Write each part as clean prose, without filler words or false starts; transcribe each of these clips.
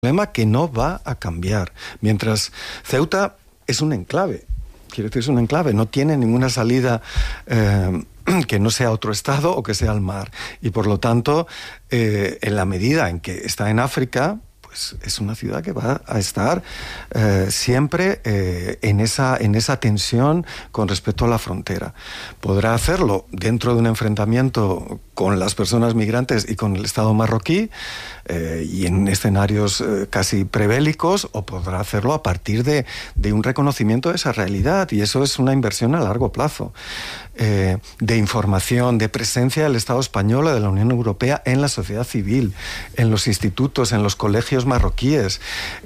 problema que no va a cambiar. Mientras Ceuta es un enclave, quiero decir, es un enclave, no tiene ninguna salida que no sea otro estado o que sea el mar. Y por lo tanto, en la medida en que está en África, pues es una ciudad que va a estar siempre en esa tensión con respecto a la frontera. Podrá hacerlo dentro de un enfrentamiento con las personas migrantes y con el Estado marroquí y en escenarios casi prebélicos, o podrá hacerlo a partir de un reconocimiento de esa realidad, y eso es una inversión a largo plazo. De información, de presencia del Estado español o de la Unión Europea en la sociedad civil, en los institutos, en los colegios marroquíes,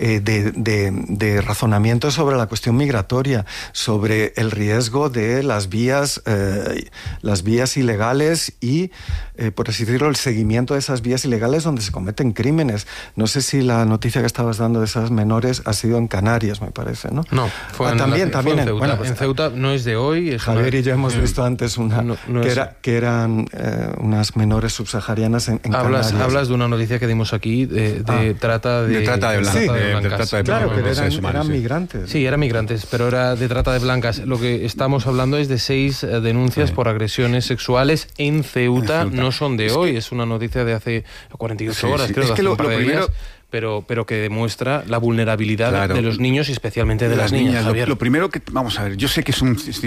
de razonamiento sobre la cuestión migratoria, sobre el riesgo de las vías ilegales y, por así decirlo, el seguimiento de esas vías ilegales donde se cometen crímenes. No sé si la noticia que estabas dando de esas menores ha sido en Canarias, me parece, ¿no? No, fue en Ceuta. Bueno, pues, en Ceuta no es de hoy. Javier y yo hemos visto antes que eran unas menores subsaharianas en Canarias. Hablas de una noticia que dimos aquí de trata de blancas. Claro, que eran migrantes. Sí, eran migrantes, pero era de trata de blancas. Lo que estamos hablando es de 6 denuncias por agresiones sexuales en Ceuta. No son de hoy, es una noticia de hace 48 horas, creo, de un par de días. Pero que demuestra la vulnerabilidad de los niños y especialmente de las niñas. Lo primero que, vamos a ver, yo sé que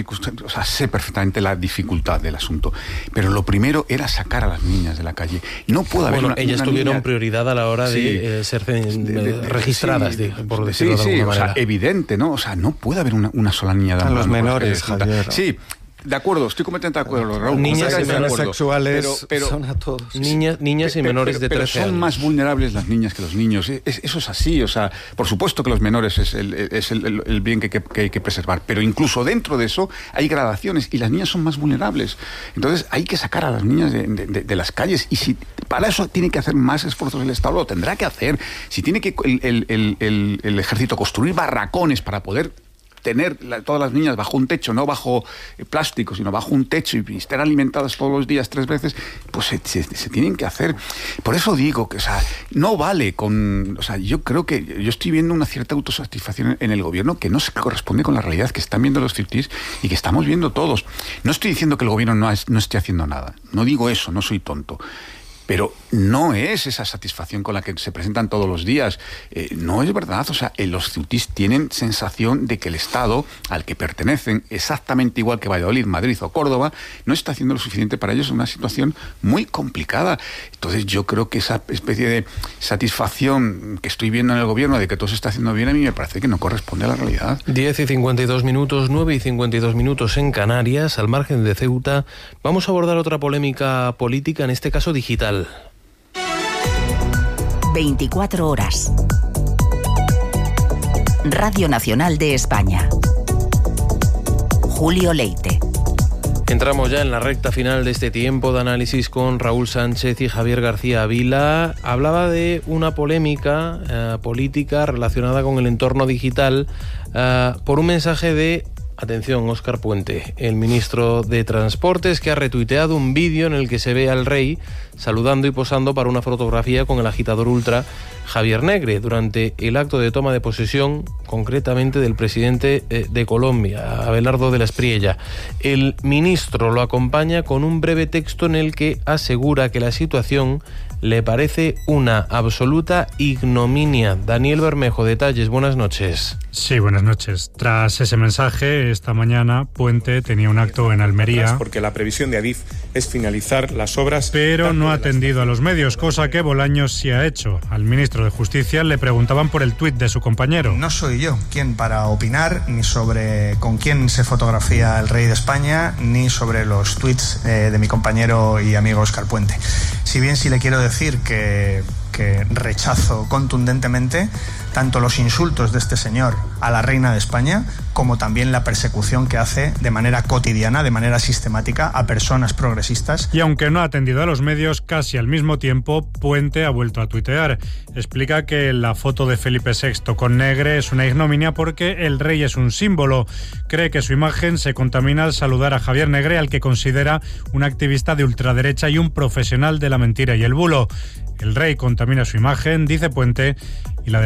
sé perfectamente la dificultad del asunto, pero lo primero era sacar a las niñas de la calle. No puede haber ellas tuvieron prioridad a la hora de ser registradas, por decirlo de alguna manera. O sea, evidente, ¿no? O sea, no puede haber una sola niña dando los menores, Javier. Sí. De acuerdo, estoy completamente de acuerdo, Raúl. Niñas y menores sexuales son a todos. Niñas y menores de 13 años. Pero son más vulnerables las niñas que los niños. Eso es así. O sea, por supuesto que los menores es el bien que hay que preservar. Pero incluso dentro de eso hay gradaciones y las niñas son más vulnerables. Entonces hay que sacar a las niñas de las calles. Y si para eso tiene que hacer más esfuerzos el Estado, lo tendrá que hacer. Si tiene que el ejército construir barracones para poder tener todas las niñas bajo un techo, no bajo plástico, sino bajo un techo, y estar alimentadas todos los días 3 veces, pues se tienen que hacer. Por eso digo que, o sea, no vale con... O sea, yo creo que yo estoy viendo una cierta autosatisfacción en el gobierno que no se corresponde con la realidad que están viendo los striptease y que estamos viendo todos. No estoy diciendo que el gobierno no esté haciendo nada. No digo eso, no soy tonto. Pero no es esa satisfacción con la que se presentan todos los días. No es verdad. O sea, los ceutíes tienen sensación de que el Estado al que pertenecen, exactamente igual que Valladolid, Madrid o Córdoba, no está haciendo lo suficiente para ellos en una situación muy complicada. Entonces yo creo que esa especie de satisfacción que estoy viendo en el gobierno de que todo se está haciendo bien, a mí me parece que no corresponde a la realidad. 10:52, 9:52 en Canarias, al margen de Ceuta. Vamos a abordar otra polémica política, en este caso digital. 24 horas. Radio Nacional de España. Julio Leite. Entramos ya en la recta final de este tiempo de análisis con Raúl Sánchez y Javier García Vila. Hablaba de una polémica política relacionada con el entorno digital por un mensaje de... Atención, Óscar Puente, el ministro de Transportes, que ha retuiteado un vídeo en el que se ve al rey saludando y posando para una fotografía con el agitador ultra Javier Negre durante el acto de toma de posesión, concretamente del presidente de Colombia, Abelardo de la Espriella. El ministro lo acompaña con un breve texto en el que asegura que la situación le parece una absoluta ignominia. Daniel Bermejo, detalles, buenas noches. Sí, buenas noches. Tras ese mensaje, esta mañana Puente tenía un acto en Almería. Porque la previsión de Adif es finalizar las obras. Pero no ha atendido a los medios, cosa que Bolaños sí ha hecho. Al ministro de Justicia le preguntaban por el tuit de su compañero. No soy yo quien para opinar ni sobre con quién se fotografía el rey de España, ni sobre los tuits de mi compañero y amigo Óscar Puente. Si bien sí le quiero decir que rechazo contundentemente tanto los insultos de este señor a la reina de España como también la persecución que hace de manera cotidiana, de manera sistemática, a personas progresistas. Y aunque no ha atendido a los medios, casi al mismo tiempo, Puente ha vuelto a tuitear. Explica que la foto de Felipe VI con Negre es una ignominia porque el rey es un símbolo. Cree que su imagen se contamina al saludar a Javier Negre, al que considera un activista de ultraderecha y un profesional de la mentira y el bulo. El rey contamina su imagen, dice Puente, y la